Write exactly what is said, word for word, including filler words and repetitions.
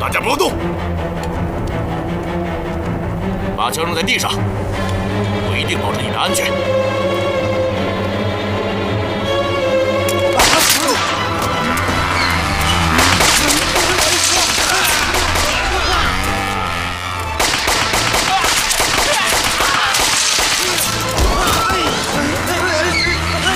大家不要动，把枪扔在地上，我一定保证你的安全。